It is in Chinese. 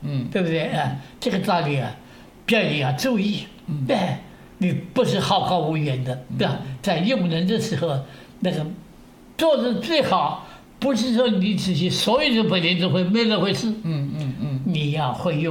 对不对啊？这个道理啊，别人要注意，对，你不是好高骛远的，对吧？在用人的时候，那个做的最好，不是说你只是所有的本领都会，没那回事，你要会用。